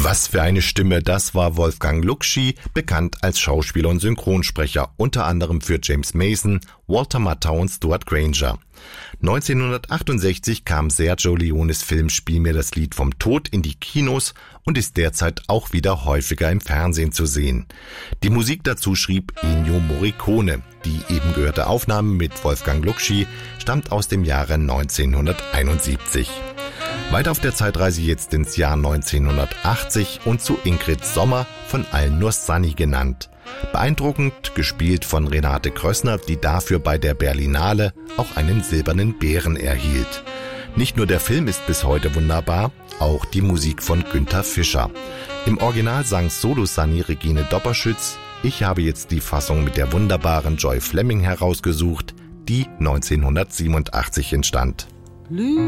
Was für eine Stimme, das war Wolfgang Lukschy, bekannt als Schauspieler und Synchronsprecher, unter anderem für James Mason, Walter Matthau und Stuart Granger. 1968 kam Sergio Leones Film Spiel mir das Lied vom Tod in die Kinos und ist derzeit auch wieder häufiger im Fernsehen zu sehen. Die Musik dazu schrieb Ennio Morricone. Die eben gehörte Aufnahme mit Wolfgang Lukschy stammt aus dem Jahre 1971. Weiter auf der Zeitreise jetzt ins Jahr 1980 und zu Ingrid Sommer, von allen nur Sunny genannt. Beeindruckend gespielt von Renate Krössner, die dafür bei der Berlinale auch einen silbernen Bären erhielt. Nicht nur der Film ist bis heute wunderbar, auch die Musik von Günther Fischer. Im Original sang Solo-Sunny Regine Dopperschütz. Ich habe jetzt die Fassung mit der wunderbaren Joy Fleming herausgesucht, die 1987 entstand.